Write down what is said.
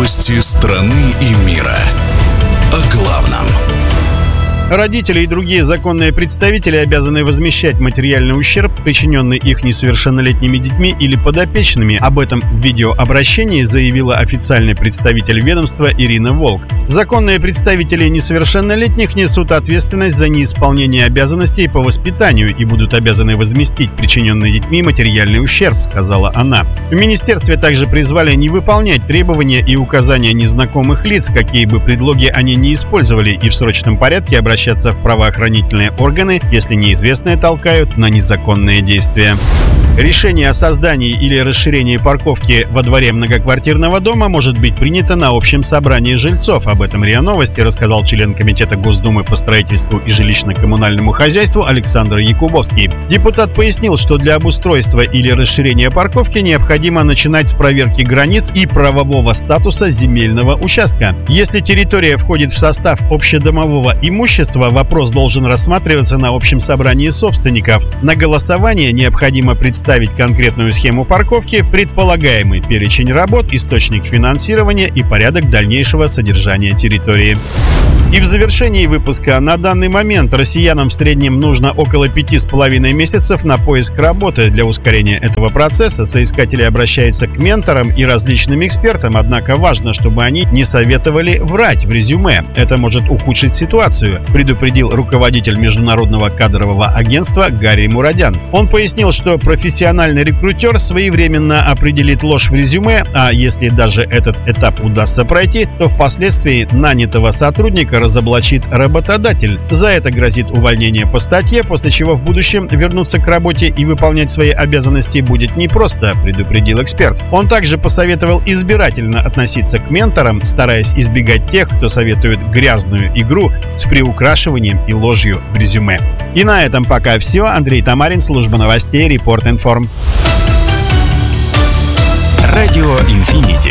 Новости страны и мира. О главном. Родители и другие законные представители обязаны возмещать материальный ущерб, причиненный их несовершеннолетними детьми или подопечными. Об этом в видеообращении заявила официальный представитель ведомства Ирина Волк. Законные представители несовершеннолетних несут ответственность за неисполнение обязанностей по воспитанию и будут обязаны возместить причиненный детьми материальный ущерб, сказала она. В министерстве также призвали не выполнять требования и указания незнакомых лиц, какие бы предлоги они ни использовали, и в срочном порядке обращаться в правоохранительные органы, если неизвестные толкают на незаконные действия. Решение о создании или расширении парковки во дворе многоквартирного дома может быть принято на общем собрании жильцов. Об этом РИА Новости рассказал член Комитета Госдумы по строительству и жилищно-коммунальному хозяйству Александр Якубовский. Депутат пояснил, что для обустройства или расширения парковки необходимо начинать с проверки границ и правового статуса земельного участка. Если территория входит в состав общедомового имущества, вопрос должен рассматриваться на общем собрании собственников. На голосование необходимо представить конкретную схему парковки, предполагаемый перечень работ, источник финансирования и порядок дальнейшего содержания территории. И в завершении выпуска: на данный момент россиянам в среднем нужно около 5,5 месяцев на поиск работы. Для ускорения этого процесса соискатели обращаются к менторам и различным экспертам, однако важно, чтобы они не советовали врать в резюме. Это может ухудшить ситуацию, предупредил руководитель международного кадрового агентства Гарри Мурадян. Он пояснил, что профессиональный рекрутер своевременно определит ложь в резюме, а если даже этот этап удастся пройти, то впоследствии нанятого сотрудника разоблачит работодатель. За это грозит увольнение по статье, после чего в будущем вернуться к работе и выполнять свои обязанности будет непросто, предупредил эксперт. Он также посоветовал избирательно относиться к менторам, стараясь избегать тех, кто советует грязную игру с приукрашиванием и ложью в резюме. И на этом пока все. Андрей Тамарин, служба новостей, Репорт Информ. Радио Инфинити.